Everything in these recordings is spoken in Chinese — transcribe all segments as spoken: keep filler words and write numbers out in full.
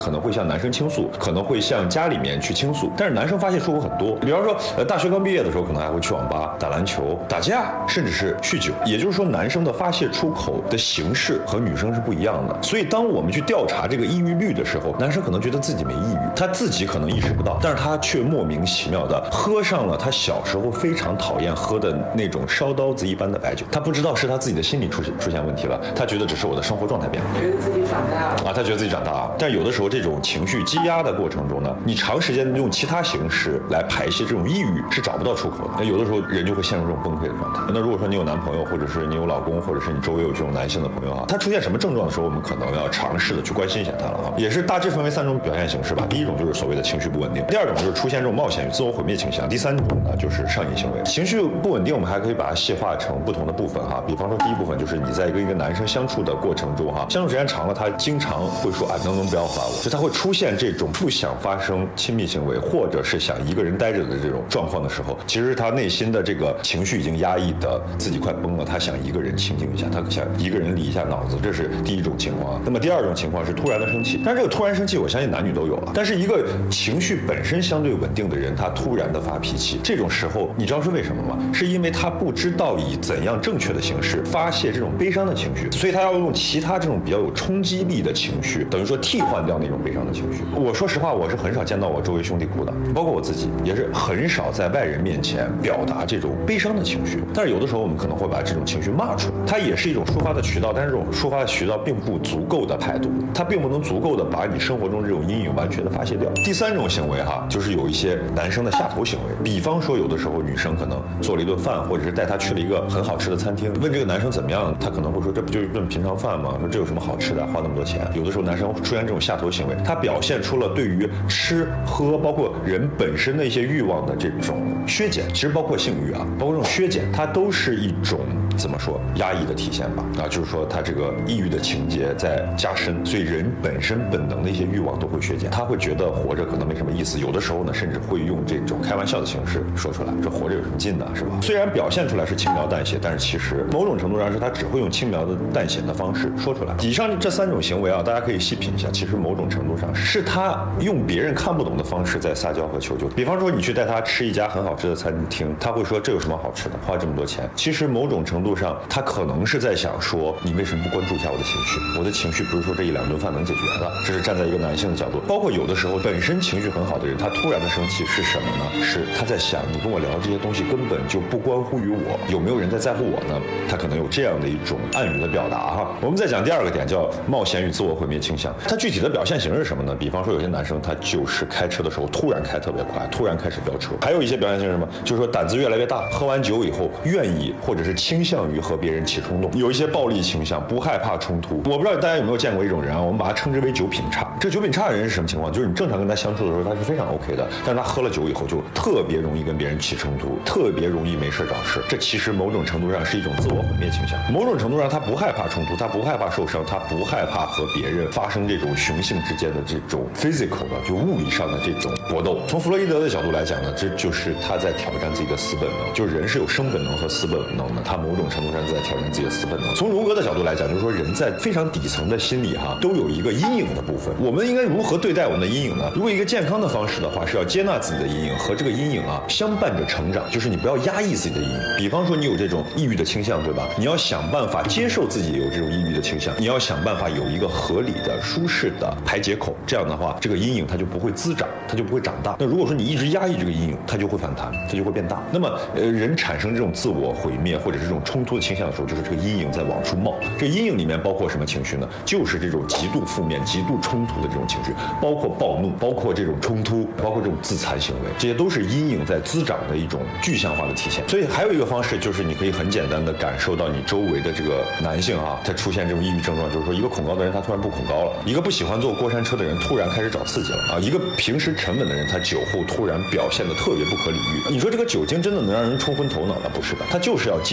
可能会向男生倾诉，可能会向家里面去倾诉，但是男生发泄出口很多。比方说，呃，大学刚毕业的时候，可能还会去网吧打篮球、打架，甚至是酗酒。也就是说，男生的发泄出口的形式和女生是不一样的。所以，当我们去调查这个抑郁率的时候，男生可能觉得自己没抑郁，他自己可能意识不到，但是他却莫名其妙的喝上了他小时候非常讨厌喝的那种烧刀子一般的白酒。他不知道是他自己的心理出现出现问题了，他觉得只是我的生活状态变了， 觉得自己长大了啊，他觉得自己长大了。但有的时候，这种情绪积压的过程中呢，你长时间用其他形式来排泄这种抑郁是找不到出口的。那有的时候人就会陷入这种崩溃的状态。那如果说你有男朋友，或者是你有老公，或者是你周围有这种男性的朋友啊，他出现什么症状的时候，我们可能要尝试的去关心一下他了啊。也是大致分为三种表现形式吧。第一种就是所谓的情绪不稳定，第二种就是出现这种冒险与自我毁灭倾向，第三种呢就是上瘾行为。情绪不稳定，我们还可以把它细化成不同的部分哈。比方说第一部分就是你在跟一个男生相处的过程中哈，相处时间长了，他经常会说啊，能不能不要烦我？就他会出现这种不想发生亲密行为，或者是想一个人待着的这种状况的时候，其实他内心的这个情绪已经压抑的自己快崩了，他想一个人倾听一下，他想一个人理一下脑子，这是第一种情况。那么第二种情况是突然的生气，但是这个突然生气，我相信男女都有了。但是一个情绪本身相对稳定的人，他突然的发脾气，这种时候你知道是为什么吗？是因为他不知道以怎样正确的形式发泄这种悲伤的情绪，所以他要用其他这种比较有冲击力的情绪，等于说替换掉那种悲伤的情绪。我说实话，我是很少见到我周围兄弟哭的，包括我自己也是很少在外人面前表达这种悲伤的情绪。但是有的时候我们可能会把这种情绪骂出来，它也是一种抒发的渠道，但是这种抒发的渠道并不足够的态度，它并不能足够的把你生活中这种阴影完全的发泄掉。第三种行为哈，就是有一些男生的下头行为，比方说有的时候女生可能做了一顿饭，或者是带他去了一个很好吃的餐厅，问这个男生怎么样，他可能会说这不就是一顿平常饭吗？说这有什么好吃的，花那么多钱。有的时候男生出现这种下头行为，他表现出了对于吃喝包括人本身的一些欲望的这种削减，其实包括性欲啊，包括这种削减，它都是一种怎么说压抑的体现吧？啊，就是说他这个抑郁的情节在加深，所以人本身本能的一些欲望都会削减，他会觉得活着可能没什么意思，有的时候呢甚至会用这种开玩笑的形式说出来，这活着有什么劲呢，是吧？虽然表现出来是轻描淡写，但是其实某种程度上是他只会用轻描的淡写的方式说出来。以上这三种行为啊，大家可以细品一下，其实某种程度上是他用别人看不懂的方式在撒娇和求救。比方说你去带他吃一家很好吃的餐厅，他会说这有什么好吃的，花这么多钱。其实某种程度上他可能是在想说，你为什么不关注一下我的情绪？我的情绪不是说这一两顿饭能解决的。这是站在一个男性的角度。包括有的时候本身情绪很好的人，他突然的生气是什么呢？是他在想，你跟我聊这些东西根本就不关乎于我，有没有人在在乎我呢？他可能有这样的一种暗语的表达哈。我们再讲第二个点，叫冒险与自我毁灭倾向。它具体的表现形式是什么呢？比方说有些男生他就是开车的时候突然开特别快，突然开始飙车。还有一些表现形式是什么？就是说胆子越来越大，喝完酒以后愿意或者是倾向于和别人起冲动，有一些暴力倾向，不害怕冲突。我不知道大家有没有见过一种人啊，我们把它称之为酒品差。这酒品差的人是什么情况？就是你正常跟他相处的时候他是非常 OK 的，但是他喝了酒以后就特别容易跟别人起冲突，特别容易没事找事。这其实某种程度上是一种自我毁灭倾向。某种程度上他不害怕冲突，他不害怕受伤，他不害怕和别人发生这种雄性之间的这种 physical 的就物理上的这种搏斗。从弗洛伊德的角度来讲呢，这就是他在挑战自己的死本能，就是人是有生本能和死本能的，他某种程度上在挑战自己的死本能。从荣格的角度来讲，就是说人在非常底层的心理哈都有一个阴影的部分，我们应该如何对待我们的阴影呢？如果一个健康的方式的话，是要接纳自己的阴影，和这个阴影啊相伴着成长，就是你不要压抑自己的阴影。比方说你有这种抑郁的倾向，对吧？你要想办法接受自己有这种抑郁的倾向，你要想办法有一个合理的、舒适的排解口，这样的话，这个阴影它就不会滋长，它就不会长大。那如果说你一直压抑这个阴影，它就会反弹，它就会变大。那么，呃，人产生这种自我毁灭或者是这种冲突的倾向的时候，就是这个阴影在往出冒。这个阴影里面包括什么情绪呢？就是这种极度负面、极度冲突的这种情绪，包括暴怒，包括这种冲突，包括这种自残行为，这些都是阴影在滋长的一种具象化的体现。所以还有一个方式，就是你可以很简单的感受到你周围的这个男性啊，他出现这种抑郁症状，就是说一个恐高的人他突然不恐高了，一个不喜欢坐过山车的人突然开始找刺激了啊，一个平时沉稳的人他酒后突然表现的特别不可理喻。你说这个酒精真的能让人冲昏头脑吗？不是的，他就是要借着这个酒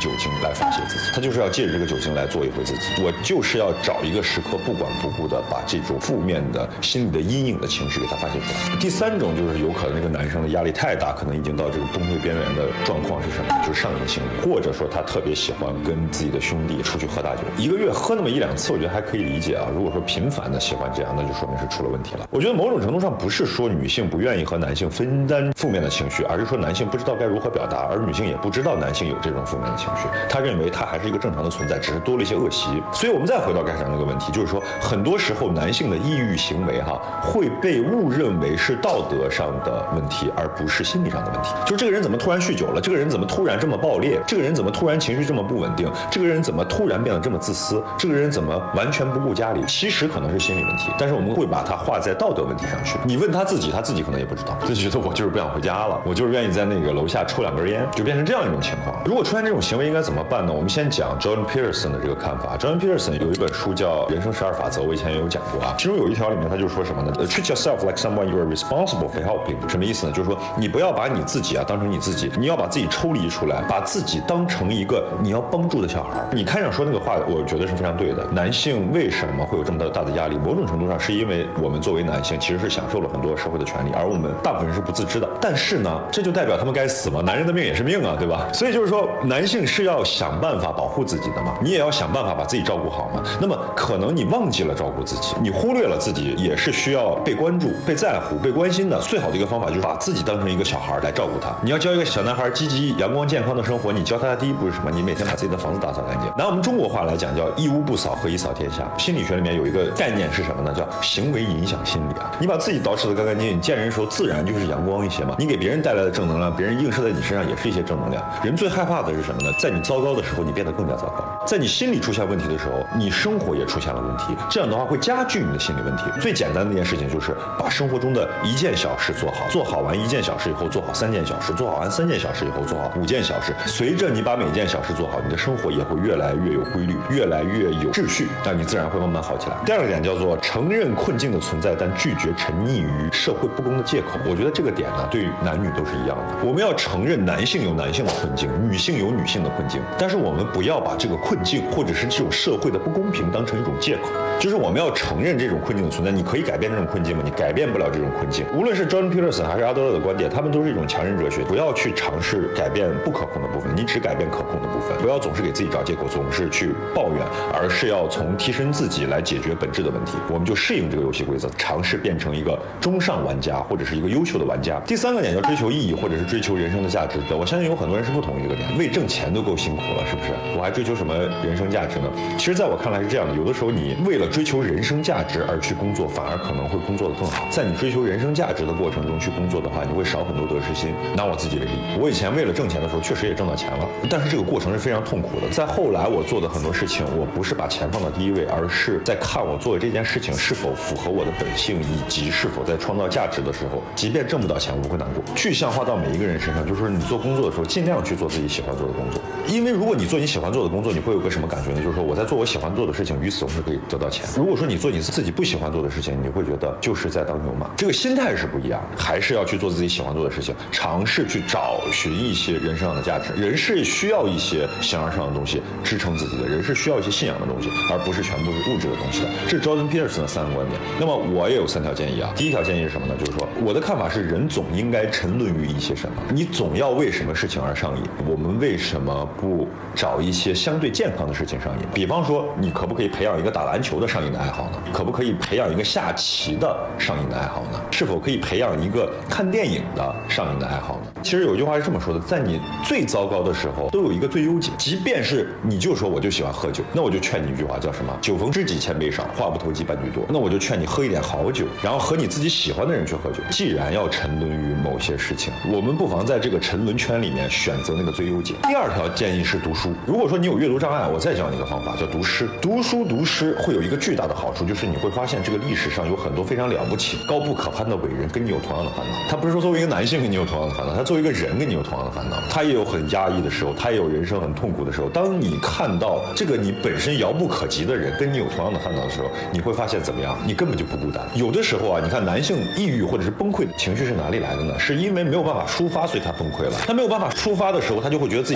酒精来发泄自己，他就是要借着这个酒精来做一回自己。我就是要找一个时刻不管不顾的把这种负面的心理的阴影的情绪给他发泄出来。第三种就是有可能那个男生的压力太大，可能已经到这个崩溃边缘的状况是什么？就是上瘾性，或者说他特别喜欢跟自己的兄弟出去喝大酒，一个月喝那么一两次，我觉得还可以理解啊。如果说频繁的喜欢这样，那就说明是出了问题了。我觉得某种程度上不是说女性不愿意和男性分担负面的情绪，而是说男性不知道该如何表达，而女性也不知道男性有这种负面的情绪，他认为他还是一个正常的存在，只是多了一些恶习。所以我们再回到开始那个问题，就是说很多时候男性的抑郁行为哈会被误认为是道德上的问题，而不是心理上的问题。就这个人怎么突然酗酒了，这个人怎么突然这么暴烈，这个人怎么突然情绪这么不稳定，这个人怎么突然变得这么自私，这个人怎么完全不顾家里，其实可能是心理问题，但是我们会把它画在道德问题上去。你问他自己，他自己可能也不知道，就觉得我就是不想回家了，我就是愿意在那个楼下抽两根烟，就变成这样一种情况。如果出现这种行为应该怎么办呢？我们先讲 Jordan Peterson 的这个看法。 Jordan Peterson 有一本书叫《人生十二法则》，我以前也有讲过啊。其中有一条里面他就说什么呢 ？Treat yourself like someone you are responsible for helping。什么意思呢？就是说你不要把你自己啊当成你自己，你要把自己抽离出来，把自己当成一个你要帮助的小孩。你开场说那个话，我觉得是非常对的。男性为什么会有这么大的压力？某种程度上是因为我们作为男性其实是享受了很多社会的权利，而我们大部分人是不自知的。但是呢，这就代表他们该死吗？男人的命也是命啊，对吧？所以就是说，男性是要想办法保护自己的嘛，你也要想办法把自己照顾好嘛。那么可能你忘记了照顾自己，你忽略了自己也是需要被关注、被在乎、被关心的。最好的一个方法就是把自己当成一个小孩来照顾他。你要教一个小男孩积极、阳光、健康的生活，你教他的第一步是什么？你每天把自己的房子打扫干净。拿我们中国话来讲，叫一屋不扫，何以扫天下？心理学里面有一个概念是什么呢？叫行为影响心理啊。你把自己捯饬得干干净净，你见人的时候自然就是阳光一些嘛。你给别人带来的正能量，别人映射在你身上也是一些正能量。人最害怕的是什么呢？在你糟糕的时候，你变得更加糟糕；在你心理出现问题的时候，你生活也出现了问题。这样的话会加剧你的心理问题。最简单的一件事情就是把生活中的一件小事做好，做好完一件小事以后，做好三件小事，做好完三件小事以后，做好五件小事。随着你把每件小事做好，你的生活也会越来越有规律，越来越有秩序，那你自然会慢慢好起来。第二个点叫做承认困境的存在，但拒绝沉溺于社会不公的借口。我觉得这个点呢，对于男女都是一样的。我们要承认男性有男性的困境，女性有女性的困境，但是我们不要把这个困境或者是这种社会的不公平当成一种借口。就是我们要承认这种困境的存在。你可以改变这种困境吗？你改变不了这种困境。无论是 Jordan Peterson 还是阿德勒的观点，他们都是一种强人哲学。不要去尝试改变不可控的部分，你只改变可控的部分。不要总是给自己找借口，总是去抱怨，而是要从提升自己来解决本质的问题。我们就适应这个游戏规则，尝试变成一个中上玩家或者是一个优秀的玩家。第三个点叫追求意义或者是追求人生的价值。我相信有很多人是不同意这个点，为挣钱都够辛苦了，是不是？我还追求什么人生价值呢？其实在我看来是这样的，有的时候你为了追求人生价值而去工作，反而可能会工作得更好。在你追求人生价值的过程中去工作的话，你会少很多得失心。拿我自己为例，我以前为了挣钱的时候确实也挣到钱了，但是这个过程是非常痛苦的。在后来我做的很多事情，我不是把钱放到第一位，而是在看我做的这件事情是否符合我的本性，以及是否在创造价值的时候，即便挣不到钱我不会难过。具象化到每一个人身上，就是说你做工作的时候尽量去做自己喜欢做的工作。因为如果你做你喜欢做的工作，你会有个什么感觉呢？就是说我在做我喜欢做的事情，与此同时可以得到钱。如果说你做你自己不喜欢做的事情，你会觉得就是在当牛马。这个心态是不一样的，还是要去做自己喜欢做的事情，尝试去找寻一些人生上的价值。人是需要一些形而上的东西支撑自己的，人是需要一些信仰的东西，而不是全部是物质的东西的。这是 Jordan Peterson 的三个观点。那么我也有三条建议啊。第一条建议是什么呢？就是说我的看法是，人总应该沉沦于一些什么，你总要为什么事情而上瘾。我们为什么不找一些相对健康的事情上瘾？比方说，你可不可以培养一个打篮球的上瘾的爱好呢？可不可以培养一个下棋的上瘾的爱好呢？是否可以培养一个看电影的上瘾的爱好呢？其实有一句话是这么说的，在你最糟糕的时候都有一个最优解。即便是你就说我就喜欢喝酒，那我就劝你一句话，叫什么？酒逢知己千杯少，话不投机半句多。那我就劝你喝一点好酒，然后和你自己喜欢的人去喝酒。既然要沉沦于某些事情，我们不妨在这个沉沦圈里面选择那个最优解。第二条建议是读书。如果说你有阅读障碍，我再教你一个方法，叫读诗。读书读诗会有一个巨大的好处，就是你会发现这个历史上有很多非常了不起、高不可攀的伟人跟你有同样的烦恼。他不是说作为一个男性跟你有同样的烦恼，他作为一个人跟你有同样的烦恼。他也有很压抑的时候，他也有人生很痛苦的时候。当你看到这个你本身遥不可及的人跟你有同样的烦恼的时候，你会发现怎么样？你根本就不孤单。有的时候啊，你看男性抑郁或者是崩溃的情绪是哪里来的呢？是因为没有办法抒发，所以他崩溃了。他没有办法抒发的时候，他就会觉得自己是一座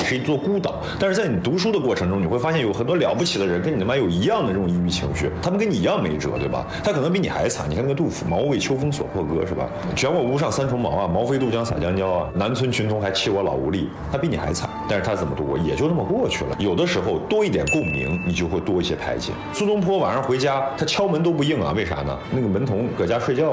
孤岛。但是在你读书的过程中，你会发现有很多了不起的人，跟你他妈有一样的这种抑郁情绪，他们跟你一样没辙，对吧？他可能比你还惨。你看那个杜甫，毛为秋风所破歌，是吧？卷我屋上三重茅啊，毛飞渡江洒江郊啊，南村群童还欺我老无力。他比你还惨，但是他怎么度过？也就那么过去了。有的时候多一点共鸣，你就会多一些排解。苏东坡晚上回家，他敲门都不应啊，为啥呢？那个门童搁家睡觉